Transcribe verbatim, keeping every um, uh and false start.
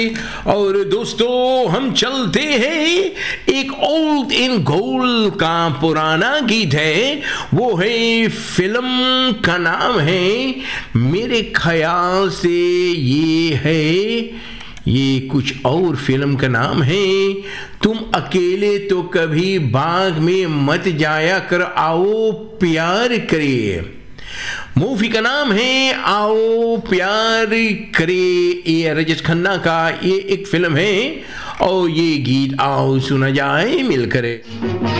और दोस्तों हम चलते हैं एक ओल्ड इन गोल्ड का पुराना गीत है, वो है फिल्म का नाम है, मेरे ख्याल से ये है, ये कुछ और फिल्म का नाम है, तुम अकेले तो कभी बाग में मत जाया कर, आओ प्यार करे। मूवी का नाम है आओ प्यार करे, ये रजत खन्ना का ये एक फिल्म है और ये गीत आओ सुना जाए मिलकर।